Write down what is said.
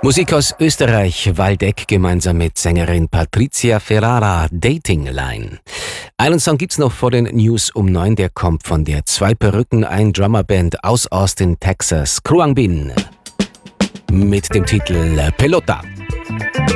Musik aus Österreich, Waldeck gemeinsam mit Sängerin Patricia Ferrara, Dating Line. Einen Song gibt's noch vor den News um 9, der kommt von der Zwei Perücken, ein Drummerband aus Austin, Texas, Khruangbin, mit dem Titel Pelota.